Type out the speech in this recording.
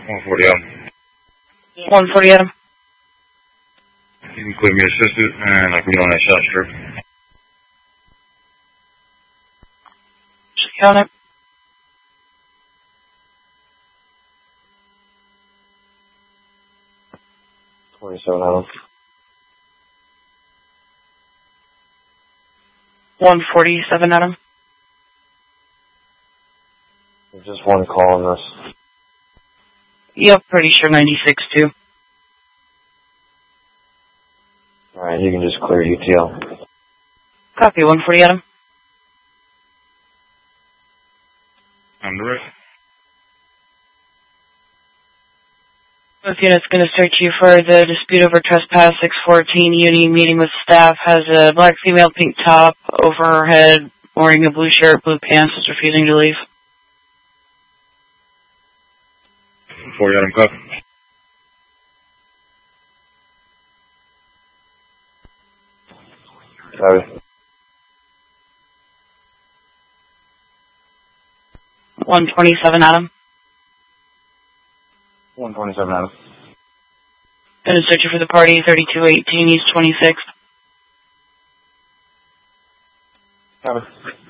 140 Adam. 140 Adam. You can clear me assisted, and I can get on that shot strip. Check on it. Adam. 147 Adam. There's just one call on this. Yep, pretty sure 96 too. Alright, you can just clear UTL. Copy, 140 Adam. I'm direct. Both units going to search you for the dispute over trespass. 614 Uni meeting with staff. Has a black female, pink top over her head, wearing a blue shirt, blue pants, is refusing to leave. 40 Adam, copy. Copy. 127 Adam. 127 Adam. Going to search you for the party. 3218 East 26th. Copy.